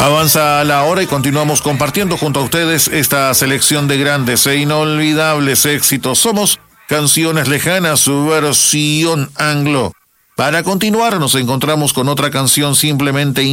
Avanza la hora y continuamos compartiendo junto a ustedes esta selección de grandes e inolvidables éxitos. Somos Canciones Lejanas, su versión anglo. Para continuar nos encontramos con otra canción simplemente